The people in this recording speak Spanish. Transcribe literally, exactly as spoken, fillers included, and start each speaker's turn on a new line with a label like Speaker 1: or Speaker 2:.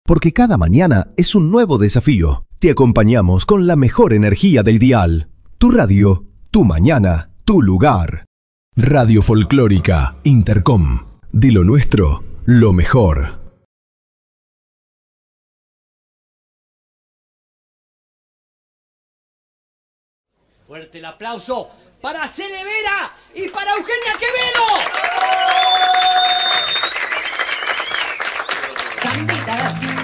Speaker 1: Porque cada mañana es un nuevo desafío. Te acompañamos con la mejor energía del dial. Tu radio, tu mañana, tu lugar. Radio Folclórica Intercom. De lo nuestro, lo mejor.
Speaker 2: Fuerte el aplauso para Cele Vera y para Eugenia Quevedo.
Speaker 3: Sambita.